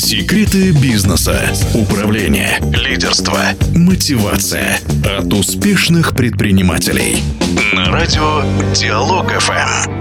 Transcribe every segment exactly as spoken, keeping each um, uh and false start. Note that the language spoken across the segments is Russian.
Секреты бизнеса, управления, лидерства, мотивация от успешных предпринимателей. На радио Диалог эф эм.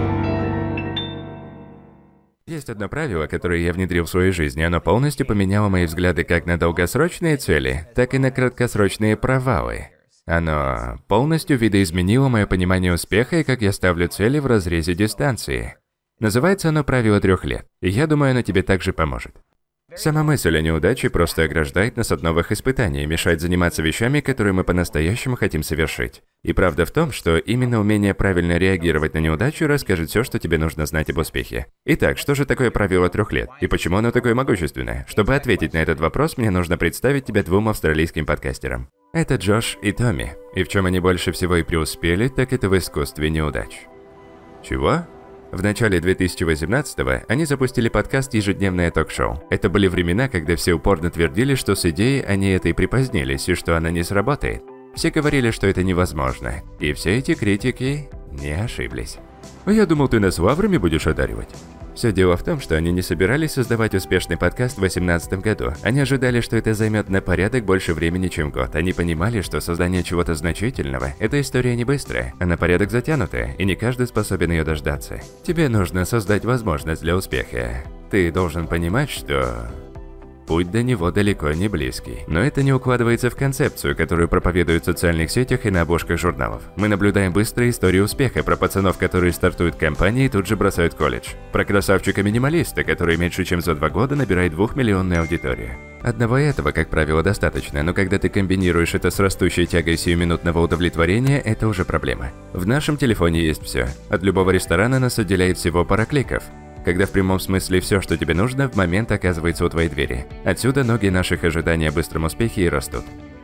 Есть одно правило, которое я внедрил в свою жизнь, и оно полностью поменяло мои взгляды как на долгосрочные цели, так и на краткосрочные провалы. Оно полностью видоизменило мое понимание успеха и как я ставлю цели в разрезе дистанции. Называется оно «Правило трех лет», и я думаю, оно тебе также поможет. Сама мысль о неудаче просто ограждает нас от новых испытаний и мешает заниматься вещами, которые мы по-настоящему хотим совершить. И правда в том, что именно умение правильно реагировать на неудачу расскажет все, что тебе нужно знать об успехе. Итак, что же такое правило трех лет? И почему оно такое могущественное? Чтобы ответить на этот вопрос, мне нужно представить тебя двум австралийским подкастерам. Это Джош и Томми. И в чем они больше всего и преуспели, так это в искусстве неудач. Чего? В начале две тысячи восемнадцатого они запустили подкаст «Ежедневное ток-шоу». Это были времена, когда все упорно твердили, что с идеей они этой припозднились и что она не сработает. Все говорили, что это невозможно. И все эти критики не ошиблись. «А я думал, ты нас лаврами будешь одаривать». Все дело в том, что они не собирались создавать успешный подкаст в две тысячи восемнадцатом году. Они ожидали, что это займет на порядок больше времени, чем год. Они понимали, что создание чего-то значительного – это история не быстрая, а на порядок затянутая, и не каждый способен ее дождаться. Тебе нужно создать возможность для успеха. Ты должен понимать, что путь до него далеко не близкий. Но это не укладывается в концепцию, которую проповедуют в социальных сетях и на обложках журналов. Мы наблюдаем быстрые истории успеха про пацанов, которые стартуют компании и тут же бросают колледж. Про красавчика-минималиста, который меньше чем за два года набирает двухмиллионную аудиторию. Одного этого, как правило, достаточно, но когда ты комбинируешь это с растущей тягой сиюминутного удовлетворения, это уже проблема. В нашем телефоне есть все. От любого ресторана нас отделяет всего пара кликов. Когда в прямом смысле все, что тебе нужно, в момент оказывается у твоей двери. Отсюда ноги наших ожиданий о быстром успехе и растут.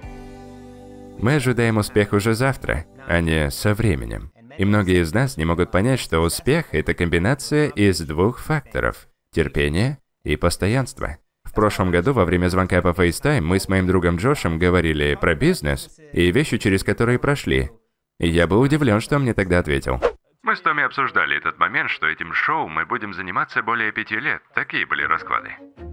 Мы ожидаем успех уже завтра, а не со временем. И многие из нас не могут понять, что успех – это комбинация из двух факторов – терпения и постоянства. В прошлом году во время звонка по FaceTime мы с моим другом Джошем говорили про бизнес и вещи, через которые прошли. И я был удивлен, что он мне тогда ответил. Мы с Томми обсуждали этот момент, что этим шоу мы будем заниматься более пяти лет. Такие были расклады.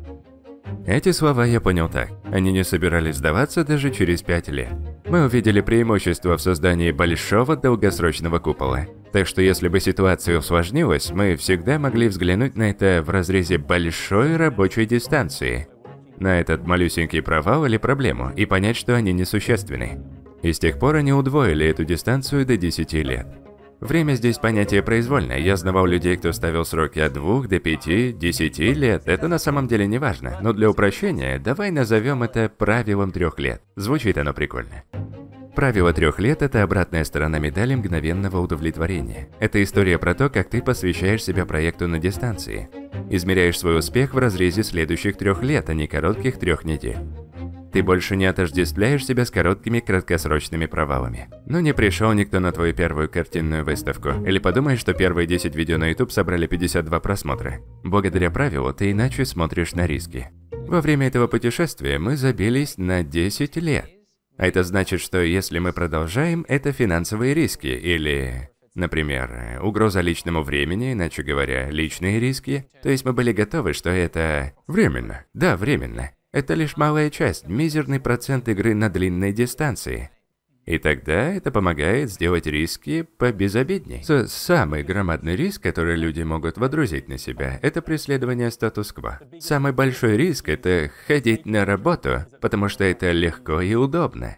Эти слова я понял так. Они не собирались сдаваться даже через пять лет. Мы увидели преимущество в создании большого долгосрочного купола. Так что если бы ситуация усложнилась, мы всегда могли взглянуть на это в разрезе большой рабочей дистанции. На этот малюсенький провал или проблему и понять, что они несущественны. И с тех пор они удвоили эту дистанцию до десяти лет. Время здесь понятие произвольное. Я знавал людей, кто ставил сроки от двух до пяти, десяти лет. Это на самом деле не важно. Но для упрощения, давай назовем это правилом трех лет. Звучит оно прикольно. Правило трех лет – это обратная сторона медали мгновенного удовлетворения. Это история про то, как ты посвящаешь себя проекту на дистанции. Измеряешь свой успех в разрезе следующих трех лет, а не коротких трех недель. Ты больше не отождествляешь себя с короткими краткосрочными провалами. Ну не пришел никто на твою первую картинную выставку. Или подумаешь, что первые десять видео на YouTube собрали пятьдесят два просмотра. Благодаря правилу ты иначе смотришь на риски. Во время этого путешествия мы забились на десять лет. А это значит, что если мы продолжаем, это финансовые риски или, например, угроза личному времени, иначе говоря, личные риски. То есть мы были готовы, что это временно. Да, временно. Это лишь малая часть, мизерный процент игры на длинной дистанции. И тогда это помогает сделать риски побезобидней. Самый громадный риск, который люди могут водрузить на себя, это преследование статус-кво. Самый большой риск – это ходить на работу, потому что это легко и удобно.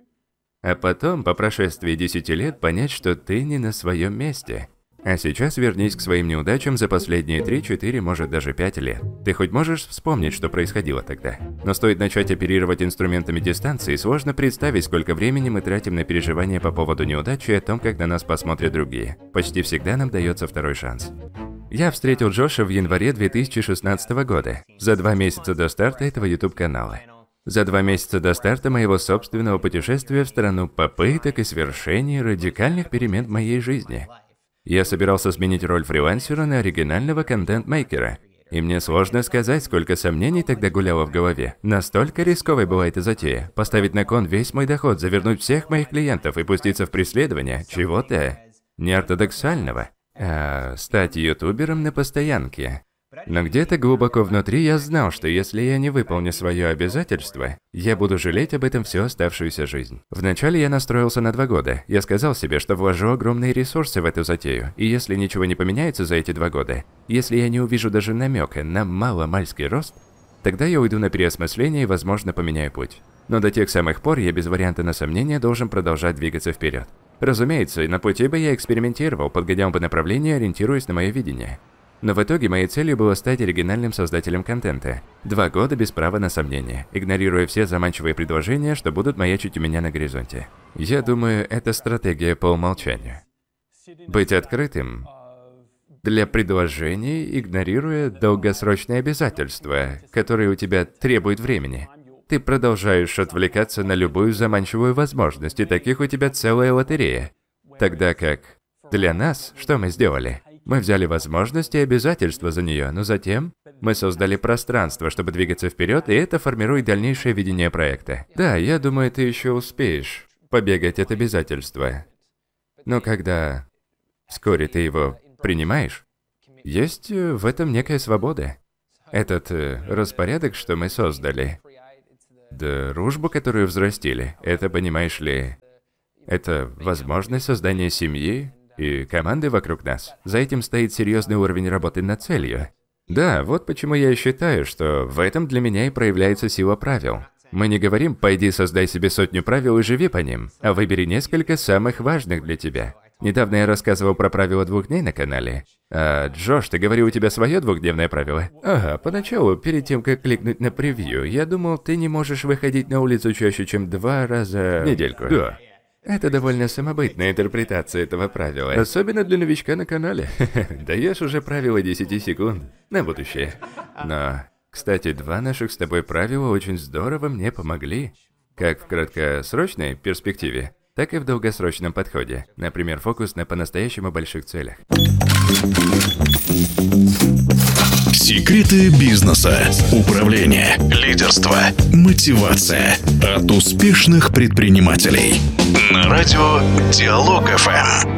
А потом, по прошествии десяти лет, понять, что ты не на своем месте. А сейчас вернись к своим неудачам за последние три-четыре, может даже пять лет. Ты хоть можешь вспомнить, что происходило тогда? Но стоит начать оперировать инструментами дистанции, сложно представить, сколько времени мы тратим на переживания по поводу неудачи и о том, как на нас посмотрят другие. Почти всегда нам дается второй шанс. Я встретил Джоша в январе две тысячи шестнадцатого года, за два месяца до старта этого YouTube-канала. За два месяца до старта моего собственного путешествия в страну попыток и свершений радикальных перемен в моей жизни. Я собирался сменить роль фрилансера на оригинального контент-мейкера. И мне сложно сказать, сколько сомнений тогда гуляло в голове. Настолько рисковой была эта затея. Поставить на кон весь мой доход, завернуть всех моих клиентов и пуститься в преследование чего-то неортодоксального. А стать ютубером на постоянке. Но где-то глубоко внутри я знал, что если я не выполню свое обязательство, я буду жалеть об этом всю оставшуюся жизнь. Вначале я настроился на два года. Я сказал себе, что вложу огромные ресурсы в эту затею, и если ничего не поменяется за эти два года, если я не увижу даже намека на маломальский рост, тогда я уйду на переосмысление и, возможно, поменяю путь. Но до тех самых пор я без варианта на сомнение должен продолжать двигаться вперед. Разумеется, на пути бы я экспериментировал, подгонял бы направление, ориентируясь на мое видение. Но в итоге моей целью было стать оригинальным создателем контента. Два года без права на сомнение, игнорируя все заманчивые предложения, что будут маячить у меня на горизонте. Я думаю, это стратегия по умолчанию. Быть открытым для предложений, игнорируя долгосрочные обязательства, которые у тебя требуют времени. Ты продолжаешь отвлекаться на любую заманчивую возможность, и таких у тебя целая лотерея. Тогда как для нас, что мы сделали? Мы взяли возможности и обязательства за нее, но затем мы создали пространство, чтобы двигаться вперед, и это формирует дальнейшее видение проекта. Да, я думаю, ты еще успеешь побегать от обязательства. Но когда вскоре ты его принимаешь, есть в этом некая свобода. Этот э, распорядок, что мы создали, дружбу, которую взрастили, это, понимаешь ли, это возможность создания семьи и команды вокруг нас. За этим стоит серьезный уровень работы над целью. Да, вот почему я считаю, что в этом для меня и проявляется сила правил. Мы не говорим «пойди создай себе сотню правил и живи по ним», а выбери несколько самых важных для тебя. Недавно я рассказывал про правила двух дней на канале. А, Джош, ты говорил, у тебя свое двухдневное правило? Ага, поначалу, перед тем, как кликнуть на превью, я думал, ты не можешь выходить на улицу чаще, чем два раза в недельку. Да. Это довольно самобытная интерпретация этого правила. Особенно для новичка на канале. Даешь уже правило десяти секунд на будущее. Но, кстати, два наших с тобой правила очень здорово мне помогли. Как в краткосрочной перспективе, так и в долгосрочном подходе. Например, фокус на по-настоящему больших целях. Секреты бизнеса, управление, лидерство, мотивация от успешных предпринимателей. На радио Диалог эф эм.